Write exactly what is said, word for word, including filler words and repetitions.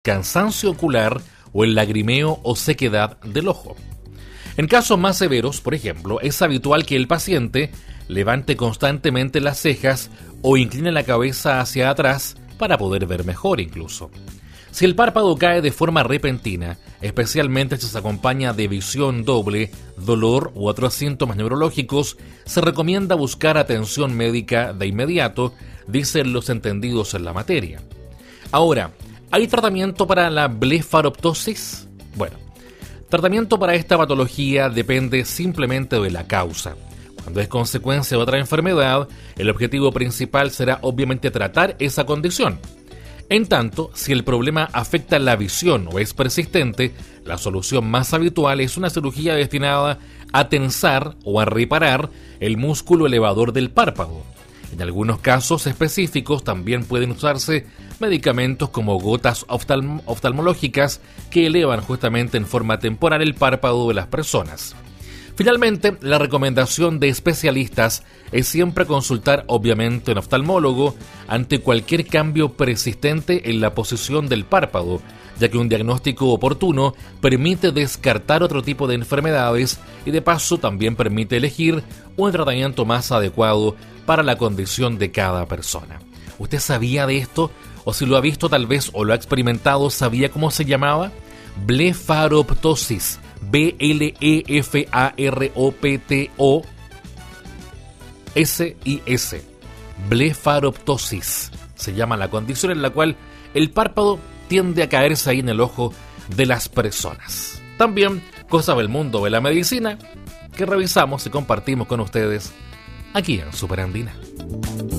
cansancio ocular o el lagrimeo o sequedad del ojo. En casos más severos, por ejemplo, es habitual que el paciente levante constantemente las cejas o incline la cabeza hacia atrás para poder ver mejor incluso. Si el párpado cae de forma repentina, especialmente si se acompaña de visión doble, dolor u otros síntomas neurológicos, se recomienda buscar atención médica de inmediato, dicen los entendidos en la materia. Ahora, ¿hay tratamiento para la blefaroptosis? Bueno, tratamiento para esta patología depende simplemente de la causa. Cuando es consecuencia de otra enfermedad, el objetivo principal será obviamente tratar esa condición. En tanto, si el problema afecta la visión o es persistente, la solución más habitual es una cirugía destinada a tensar o a reparar el músculo elevador del párpado. En algunos casos específicos también pueden usarse medicamentos como gotas oftalm- oftalmológicas que elevan justamente en forma temporal el párpado de las personas. Finalmente, la recomendación de especialistas es siempre consultar obviamente a un oftalmólogo ante cualquier cambio persistente en la posición del párpado, ya que un diagnóstico oportuno permite descartar otro tipo de enfermedades y de paso también permite elegir un tratamiento más adecuado para la condición de cada persona. ¿Usted sabía de esto? O si lo ha visto tal vez o lo ha experimentado, ¿sabía cómo se llamaba? Blefaroptosis. B L E F A R O P T O S I S. Blefaroptosis se llama la condición en la cual el párpado tiende a caerse ahí en el ojo de las personas. También cosas del mundo de la medicina que revisamos y compartimos con ustedes aquí en Super Andina.